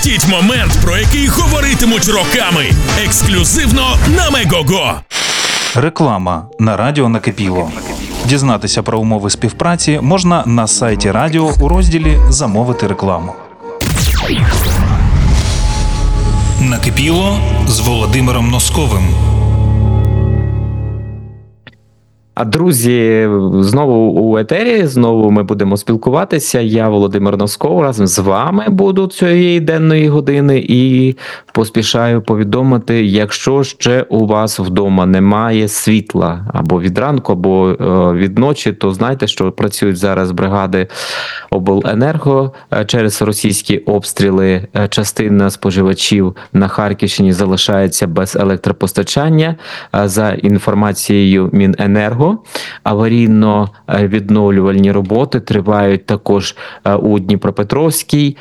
Пропустіть момент, про який говоритимуть роками. Ексклюзивно на Мегого. Реклама на радіо «Накипіло». Дізнатися про умови співпраці можна на сайті радіо у розділі «Замовити рекламу». «Накипіло» з Володимиром Носковим. А друзі, знову у етері, знову ми будемо спілкуватися. Я, Володимир Носков, разом з вами буду цієї денної години і поспішаю повідомити, якщо ще у вас вдома немає світла або від ранку, або від ночі, то знайте, що працюють зараз бригади обленерго через російські обстріли. Частина споживачів на Харківщині залишається без електропостачання. За інформацією Міненерго, аварійно-відновлювальні роботи тривають також у Дніпропетровській,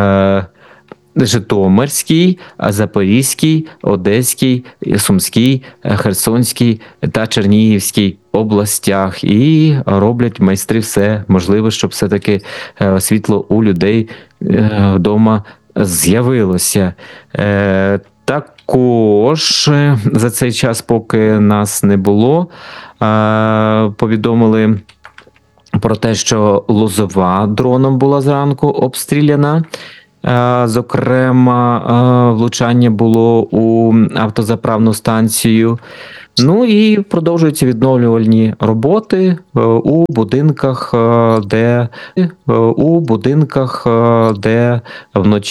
Житомирській, Запорізькій, Одеській, Сумській, Херсонській та Чернігівській областях. І роблять майстри все можливе, щоб все-таки світло у людей вдома з'явилося. Також за цей час, поки нас не було, повідомили про те, що Лозова дроном була зранку обстріляна. Зокрема, влучання було у автозаправну станцію. Ну і продовжуються відновлювальні роботи у будинках, де вночі